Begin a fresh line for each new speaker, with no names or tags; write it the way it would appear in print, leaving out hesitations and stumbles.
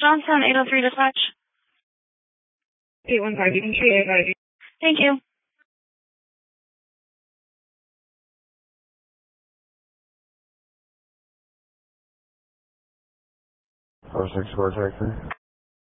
Johnstown 803 dispatch.
815, you can treat it.
Thank you.
464 taxi.